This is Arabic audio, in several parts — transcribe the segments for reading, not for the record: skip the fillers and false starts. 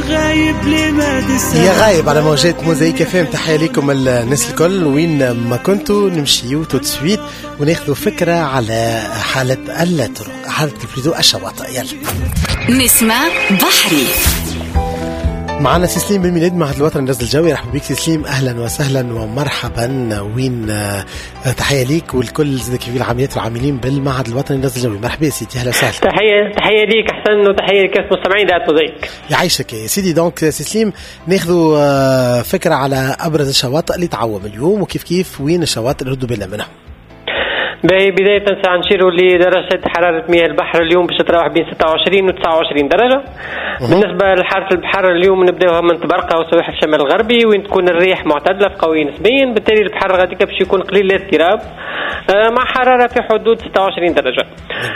غايب لمدى السنة يا غايب على موجات موزايك اف ام. تحية لكم الناس الكل وين ما كنتوا. نمشيو توتسويت وناخذوا فكرة على حالة الطرق، حالة كيف الشواطئ. يلا نسمع بحري. معنا سليم بالميلاد معهد الوطني للرصد الجوي. رحبوا بك سليم، اهلا وسهلا ومرحبا. وين تحيه ليك والكل زكي العاملات والعاملين بالمعهد الوطني للرصد الجوي. مرحبا سيدي، اهلا وسهلا. تحيه ليك احسن، وتحيه لك مستمعين ذات موزايك. يعيشك يا سيدي. دونك سليم ناخذوا فكره على ابرز الشواطئ اللي تعوم اليوم وكيف وين الشواطئ اللي ردوا بالنا منهم. بداية سنشيروا لدرجة حرارة مياه البحر اليوم باش تتراوح بين 26 و 29 درجة. بالنسبة لحارة البحر اليوم نبداوها من تبرقة وسواحل الشمال الغربي وين تكون الريح معتدلة في قوية نسبيا، بالتالي البحر غادي باش يكون قليل الاضطراب مع حرارة في حدود 26 درجة.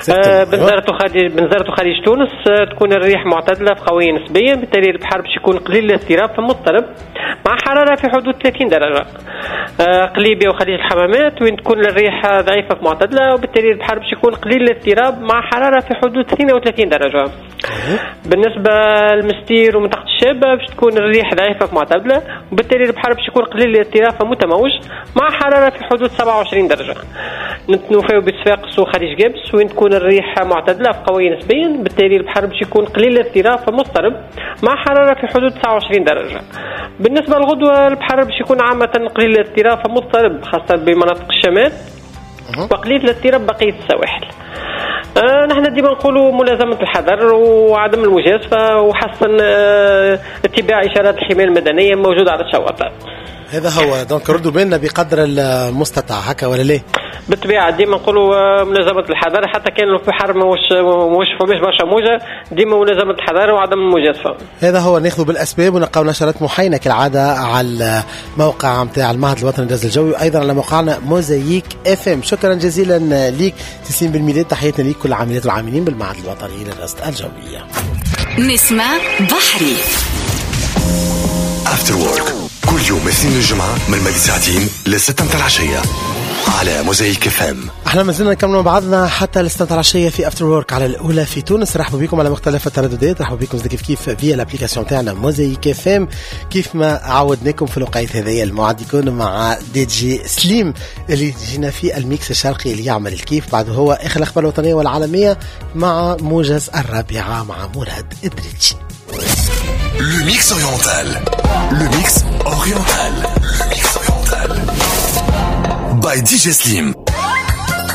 بنزرت وخليج تونس تكون الريح معتدلة في قوية نسبيا، بالتالي البحر باش يكون قليل الاضطراب فمضطرب مع حرارة في حدود 30 درجة. قليبية وخليج الحمامات وين تكون الريح ضعيفة معتدلة، وبالتالي البحر باش يكون قليل الاضطراب مع حرارة في حدود 32 درجة. بالنسبة للمستير ومنطقة الشابة باش تكون الريح ضعيفة معتدلة، وبالتالي البحر باش يكون قليل الاضطراب فمتموج مع حرارة في حدود 27 درجة. نتنوفيو بصفاقس وخليج جبس وين تكون الريح معتدلة في قوية نسبيا، بالتالي البحر باش يكون قليل الاضطراب فمضطرب مع حرارة في حدود 29 درجة. بالنسبة للغدوة البحر باش يكون عامة قليل الاضطراب فمضطرب خاصة بمناطق الشمال، وقليل الاضطراب بقية السواحل. نحن ديما نقولوا ملازمة الحذر وعدم المجازفة وحسن اتباع إشارات الحماية المدنية موجودة على الشواطئ. هذا هو. دونك ردوا بالنا بقدر المستطاع هكا ولا ليه؟ بالطبيعة ديما نقولوا ملازمة الحذر، حتى كان البحر موش فماش برشا موجة، ديما ملازمة الحذر وعدم المجازفة. هذا هو. ناخذوا بالأسباب ونلقاو نشرات محاينة كالعادة على الموقع نتاع المعهد الوطني للرصد الجوي وأيضا على موقعنا موزايك اف ام. شكرا جزيلا ليك تسليم بالميلاد. تحياتنا ليك كل العاملات والعاملين بالمعهد الوطني للرصد الجوي. نسمع بحري. افتر وورك كل يوم اثنين الجمعة من مدى ساعتين ل6 متاع العشية على موزايك اف ام. احنا ما زلنا نكمل مع بعضنا حتى ل6 العشية في افتر وورك على الاولى في تونس. رحبوا بكم على مختلف الترددات. رحبوا بكم كيف فيا الابليكاسيون تاعنا موزايك اف ام. كيف ما عودناكم في الوقت هذايا الموعد يكون مع دي جي سليم اللي جينا في الميكس الشرقي اللي يعمل الكيف. بعد هو اخر الاخبار الوطنية والعالمية مع موجز الرابعة مع مراد إدريتش. Le mix oriental. Le mix oriental. Le mix oriental. By DJ Slim.